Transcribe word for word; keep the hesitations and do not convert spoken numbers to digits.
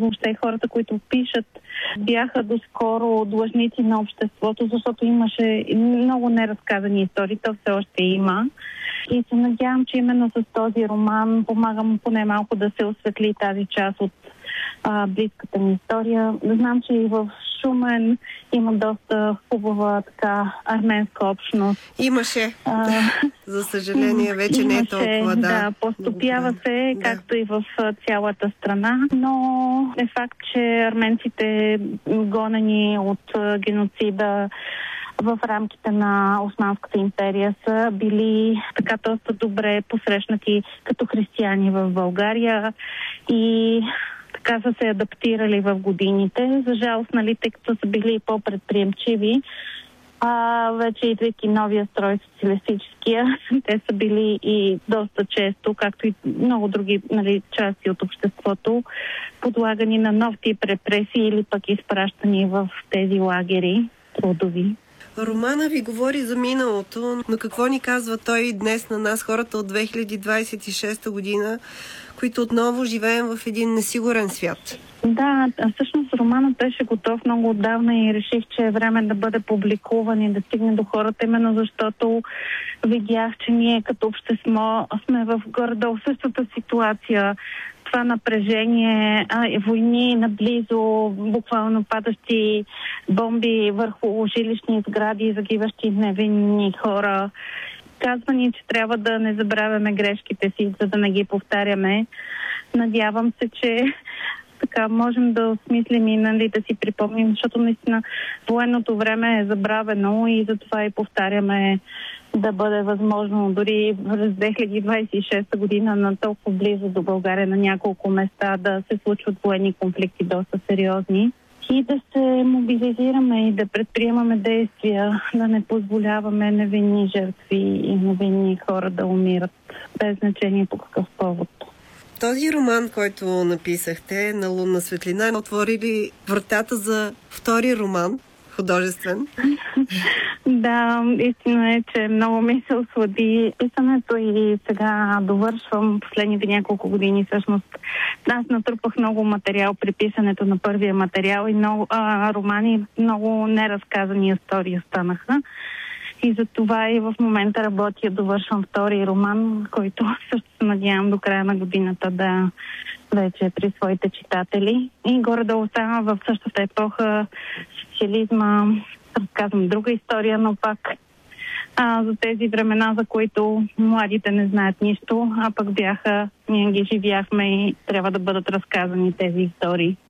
въобще хората, които пишат, бяха доскоро длъжници на обществото, защото имаше много неразказани истории, то все още има. И се надявам, че именно с този роман помагам поне малко да се осветли тази част от а, близката ми история. Знам, че и в Шумен има доста хубава така арменска общност. Имаше. А, За съжаление, вече имаше, не е толкова, да. Да, поступява се, да. Както и в цялата страна, но е факт, че арменците, гонени от геноцида в рамките на Османската империя, са били така доста добре посрещнати като християни в България и така са се адаптирали в годините. За жалост, нали, тъй като са били по-предприемчиви, а вече идвайки новия строй социалистическия, те са били и доста често, както и много други, нали, части от обществото, подлагани на нов тип репресии или пък изпращани в тези лагери трудови. Романа ви говори за миналото, но какво ни казва той днес на нас, хората от две хиляди двадесет и шеста година, които отново живеем в един несигурен свят? Да, всъщност романът беше готов много отдавна и реших, че е време да бъде публикуван и да стигне до хората, именно защото видях, че ние като общество сме в горе-долу същата ситуация. Това напрежение, а, войни наблизо, буквално падащи бомби върху жилищни сгради, загиващи невинни хора. Казва ни, че трябва да не забравяме грешките си, за да не ги повтаряме. Надявам се, че така можем да осмислим и, нали, да си припомним, защото наистина военното време е забравено и затова и повтаряме да бъде възможно дори през две хиляди двадесет и шеста година на толкова близо до България на няколко места да се случват военни конфликти доста сериозни и да се мобилизираме и да предприемаме действия, да не позволяваме невинни жертви и невинни хора да умират без значение по какъв повод. Този роман, който написахте, На лунна светлина, отвори ли вратата за втори роман, художествен? Да, истина е, че много ми се ослади писането и сега довършвам последните няколко години. Всъщност аз натрупах много материал при писането на първия материал и много а, романи, много неразказани истории останаха. И за това и в момента работя, довършвам втори роман, който също се надявам до края на годината да вече е при своите читатели. И горе-долу остана в същата епоха социализма. Разказвам друга история, но пак а, за тези времена, за които младите не знаят нищо, а пък бяха, ние ги живяхме и трябва да бъдат разказани тези истории.